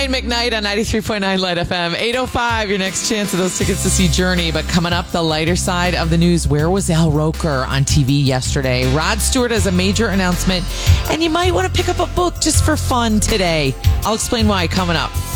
Ryan McKnight on 93.9 Light FM. 8:05, your next chance of those tickets to see Journey. But coming up, the lighter side of the news. Where was Al Roker on TV yesterday? Rod Stewart has a major announcement, and you might want to pick up a book just for fun today. I'll explain why coming up.